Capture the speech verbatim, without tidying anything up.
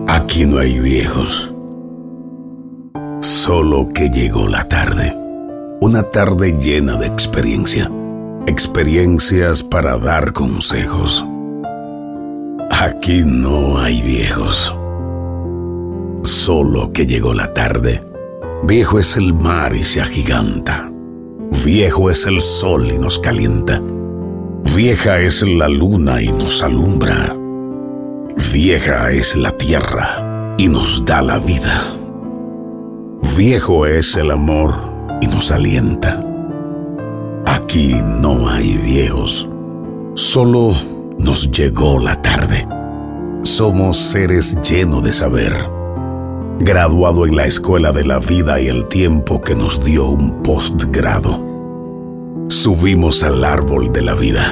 Aquí no hay viejos, solo que llegó la tarde. Una tarde llena de experiencia. Experiencias para dar consejos. Aquí no hay viejos, solo que llegó la tarde. Viejo es el mar y se agiganta. Viejo es el sol y nos calienta. Vieja es la luna y nos alumbra. Vieja es la tierra y nos da la vida. Viejo es el amor y nos alienta. Aquí no hay viejos, solo nos llegó la tarde. Somos seres llenos de saber, graduado en la escuela de la vida y el tiempo que nos dio un postgrado. Subimos al árbol de la vida